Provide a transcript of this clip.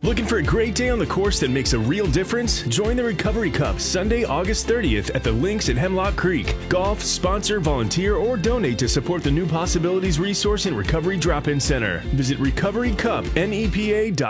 Looking for a great day on the course that makes a real difference? Join the Recovery Cup Sunday, August 30th at the Links at Hemlock Creek. Golf, sponsor, volunteer, or donate to support the New Possibilities Resource and Recovery Drop-In Center. Visit recoverycupnepa.com.